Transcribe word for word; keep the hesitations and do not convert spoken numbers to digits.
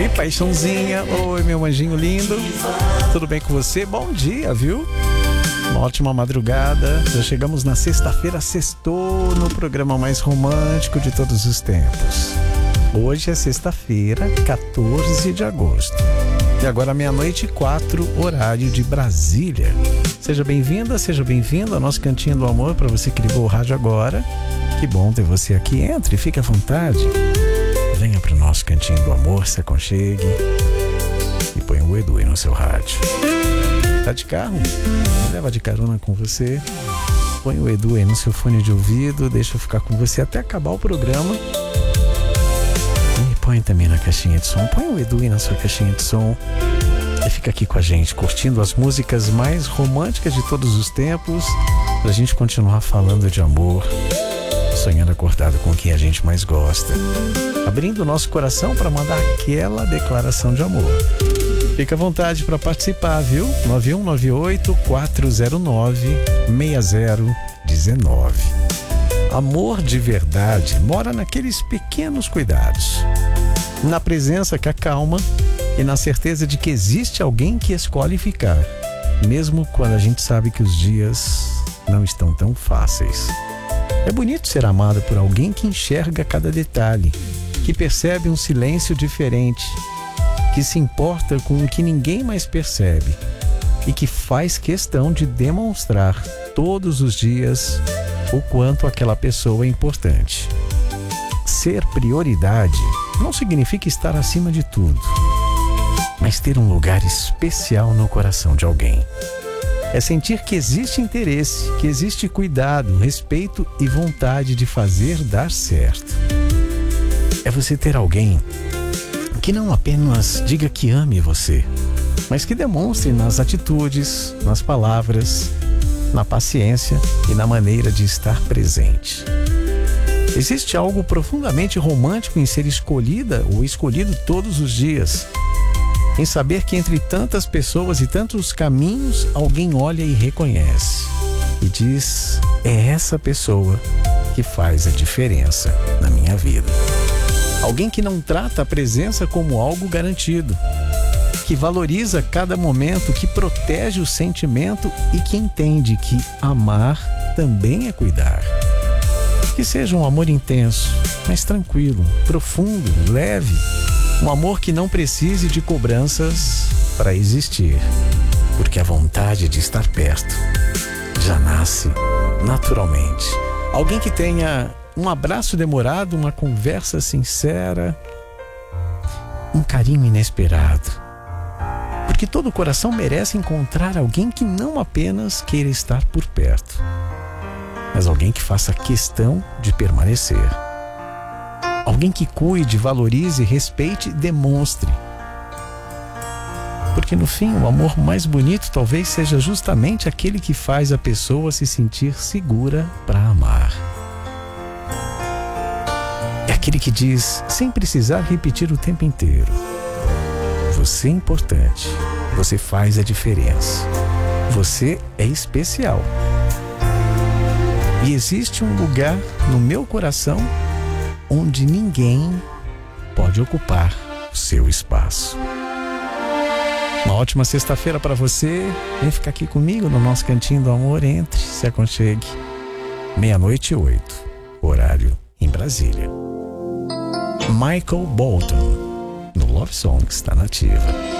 Paixãozinha, oi meu anjinho lindo, tudo bem com você? Bom dia, viu? Uma ótima madrugada, já chegamos na sexta-feira, sextou no programa mais romântico de todos os tempos. Hoje é sexta-feira, quatorze de agosto. E agora meia-noite e quatro, horário de Brasília. Seja bem-vinda, seja bem-vindo ao nosso Cantinho do Amor, para você que ligou o rádio agora. Que bom ter você aqui, entre, fique à vontade. Venha para o nosso Cantinho do Amor, se aconchegue e põe o Edu aí no seu rádio. Tá de carro? Leva de carona com você. Põe o Edu aí no seu fone de ouvido, deixa eu ficar com você até acabar o programa. E põe também na caixinha de som. Põe o Edu aí na sua caixinha de som e fica aqui com a gente, curtindo as músicas mais românticas de todos os tempos, pra gente continuar falando de amor, sonhando acordado com quem a gente mais gosta, abrindo o nosso coração para mandar aquela declaração de amor. Fica à vontade para participar, viu? nove um nove oito, quatro zero nove, seis zero um nove. Amor de verdade mora naqueles pequenos cuidados, na presença que acalma e na certeza de que existe alguém que escolhe ficar, mesmo quando a gente sabe que os dias não estão tão fáceis. É bonito ser amado por alguém que enxerga cada detalhe, que percebe um silêncio diferente, que se importa com o que ninguém mais percebe e que faz questão de demonstrar todos os dias o quanto aquela pessoa é importante. Ser prioridade não significa estar acima de tudo, mas ter um lugar especial no coração de alguém. É sentir que existe interesse, que existe cuidado, respeito e vontade de fazer dar certo. É você ter alguém que não apenas diga que ame você, mas que demonstre nas atitudes, nas palavras, na paciência e na maneira de estar presente. Existe algo profundamente romântico em ser escolhida ou escolhido todos os dias, em saber que entre tantas pessoas e tantos caminhos, alguém olha e reconhece e diz: é essa pessoa que faz a diferença na minha vida. Alguém que não trata a presença como algo garantido, que valoriza cada momento, que protege o sentimento e que entende que amar também é cuidar. Que seja um amor intenso, mas tranquilo, profundo, leve. Um amor que não precise de cobranças para existir, porque a vontade de estar perto já nasce naturalmente. Alguém que tenha um abraço demorado, uma conversa sincera, um carinho inesperado. Porque todo coração merece encontrar alguém que não apenas queira estar por perto, mas alguém que faça questão de permanecer. Alguém que cuide, valorize, respeite e demonstre. Porque no fim, o amor mais bonito talvez seja justamente aquele que faz a pessoa se sentir segura para amar. É aquele que diz, sem precisar repetir o tempo inteiro: você é importante, você faz a diferença, você é especial. E existe um lugar no meu coração onde ninguém pode ocupar o seu espaço. Uma ótima sexta-feira para você. Vem ficar aqui comigo no nosso Cantinho do Amor. Entre, se aconchegue. Meia-noite e oito, horário em Brasília. Michael Bolton, no Love Songs, está nativa.